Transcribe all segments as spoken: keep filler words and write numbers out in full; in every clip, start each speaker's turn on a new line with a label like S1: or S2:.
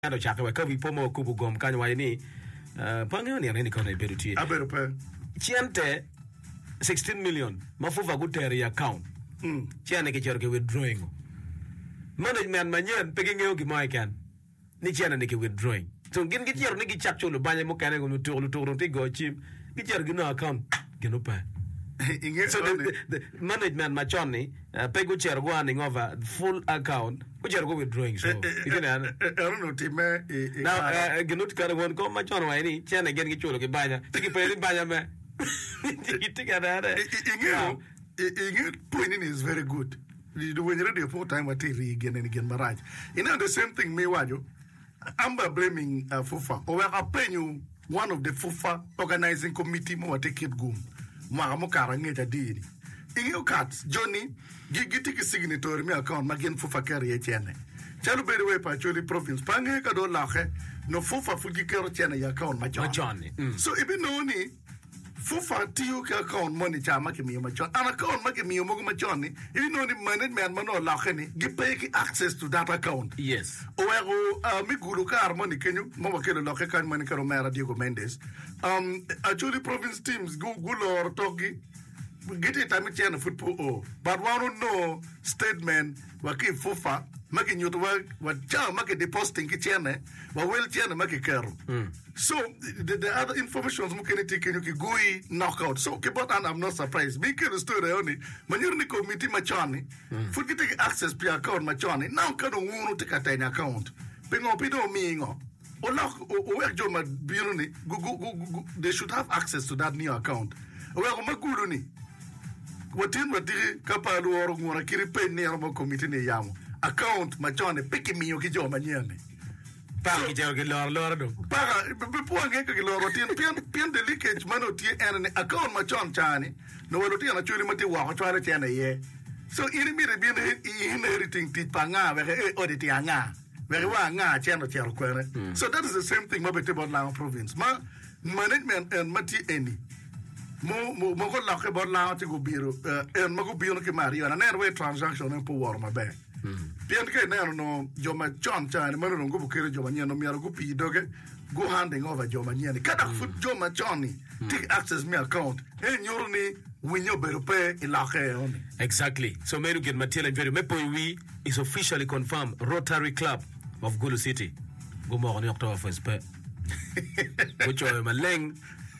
S1: ado chaka we kavi pomo kubu gom kanyo wa ni uh, pange ni ani kona iberu tie
S2: aberu pe
S1: chiente sixteen million mafuva guteri account
S2: mm
S1: chiane ke chorke withdrawing management manyen pegingeo ki mai kan ni chiane ne ke withdrawing so gin gi chero ni gi chak cholo banye mo kane go no toro toro ti go chim gi chero gi no account gino pa so the, the, the management machoni uh, pego chero go handing over full account go chero go withdrawing so you know
S2: I don't know time
S1: now uh, gino tikana won ko machon wa ni chiane gen gi cholo gi banya ti pe banya me ti tikana re
S2: Ingrid pointing is very good. When you read the four time what again and again, Maraj. You know the same thing, me waju. I'm blaming uh, FUFA. Or I'm paying you one of the FUFA organizing committee more take it go. Mahamokara ngeta diri. In your cards, Johnny, you take a signatory me account, Magian FUFA carry a channel. Chalu by the way, Pacholi province, Pangeka do lache, no FUFA fuji carry channel account, my Johnny. So even only FUFA tiyo ka account money cha maki miyo machon. An account maki miyo mogo machon ni. If you know the management mano lache ni, give pay access to that account.
S1: Yes.
S2: Owego uh, mi gulu ka harmoni kenyu, mama kelo lache kan mani karo Mera Diego Mendes. Um, actually province teams go gulo or togi. Get it time channel football oh. But one don't know statement waki FUFA maki nyuto wa wa cha maki depositing ki channel wa well channel maki kero. So the, the other informations mukeni take you ki gui knockout. So kibot and I'm not surprised. Me kero story only. Manyor ni committee machani. Foot ki take access pi account machani. Now kano ngunu take a tiny account. Pingo pido mingo. Ola o work job ma biro ni. Go go go. They should have access to that new account. Oya ko magulu ni. Watin watiri kapalu oro ngora kiri pe ni armo committee ni yamu. Account machani piki miyo ki jo manyane.
S1: Para ki jero ki lor lor do.
S2: Para before ngeke ki lor tin pian pian de leakage mano tie en account machon chani. No walo tie na chuli mati wa ko chwale tie na ye. So ini mi rebi inheriting ti panga we e audit anga. We wa nga cheno chero kwere. So that is the same thing mabete about Lao province. Ma management and mati eni. Mo mo mo ko la ke bor la ti go biro en mo go biro ke mari na nerwe transaction en po war ma be pien ke ne no joma chon chan mo no go bukere joma nyeno mi go pi doge go handing over joma nyeni kada foot joma choni take access me account en yorni winyo bero pe ila ke on
S1: exactly so me get material very me point we is officially confirmed Rotary Club of Gulu City go mo on October first pe go cho maleng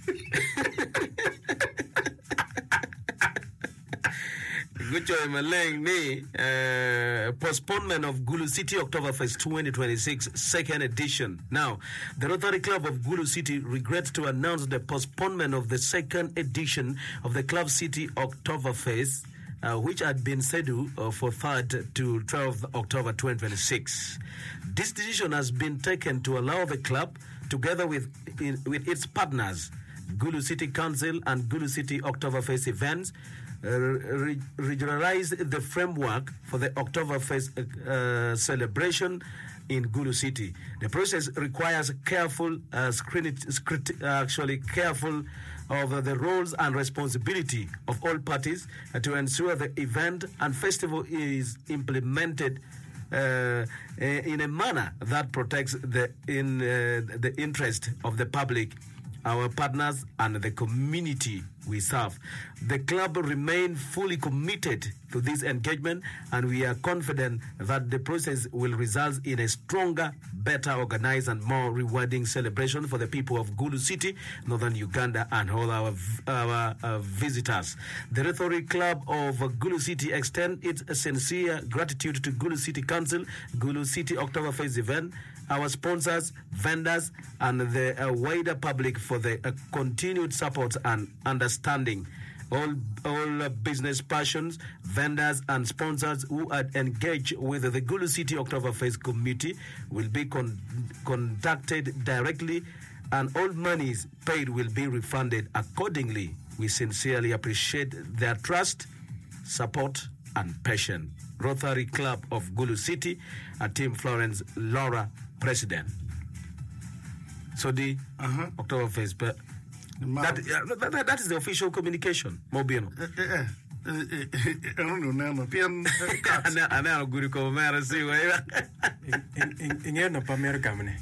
S1: Good job, Maleng. Me, uh, postponement of Gulu City Oktoberfest twenty twenty-six, second edition. Now, the Rotary Club of Gulu City regrets to announce the postponement of the second edition of the Club City Oktoberfest, uh, which had been scheduled uh, for third to twelfth October twenty twenty-six. This decision has been taken to allow the club, together with in, with its partners, Gulu City Council and Gulu City Oktoberfest events, uh, re- regionalize the framework for the Oktoberfest uh, celebration in Gulu City. The process requires careful uh, screen- scrut- actually careful of the roles and responsibility of all parties uh, to ensure the event and festival is implemented Uh, in a manner that protects the in uh, the interest of the public, our partners, and the community we serve. The club remain fully committed to this engagement, and we are confident that the process will result in a stronger, better organized, and more rewarding celebration for the people of Gulu City, Northern Uganda, and all our our uh, visitors. The Rotary Club of Gulu City extend its sincere gratitude to Gulu City Council, Gulu City Oktoberfest event, our sponsors, vendors, and the uh, wider public for the uh, continued support and understanding. All all uh, business passions, vendors, and sponsors who are engaged with the Gulu City Oktoberfest committee will be con- contacted directly, and all monies paid will be refunded accordingly. We sincerely appreciate their trust, support, and passion. Rotary Club of Gulu City, and Team Florence Laura, President. So the uh-huh. Oktoberfest, but that, uh, that, that is the official communication, Mobino.
S2: Uh, uh, uh. I don't know, Nano. Pian.
S1: Ana ana guri ko mera si wa.
S3: Ingeno pa America mane.